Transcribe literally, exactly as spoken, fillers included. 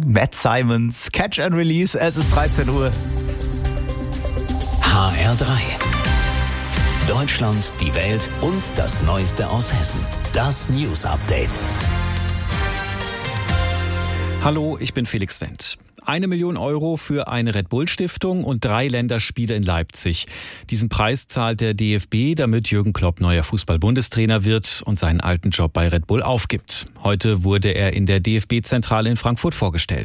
Matt Simons, Catch and Release. Es ist dreizehn Uhr. H R drei. Deutschland, die Welt und das Neueste aus Hessen. Das News Update. Hallo, ich bin Felix Wendt. Eine Million Euro für eine Red Bull Stiftung und drei Länderspiele in Leipzig. Diesen Preis zahlt der D F B, damit Jürgen Klopp neuer Fußball-Bundestrainer wird und seinen alten Job bei Red Bull aufgibt. Heute wurde er in der D F B-Zentrale in Frankfurt vorgestellt.